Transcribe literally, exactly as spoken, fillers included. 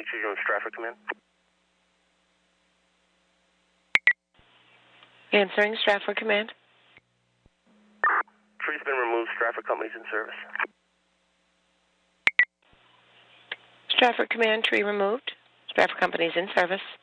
Lake Children's Stratford Command. Answering Stratford Command. Tree's been removed. Stratford Company's in service. Stratford Command, tree removed. Stratford Company's in service.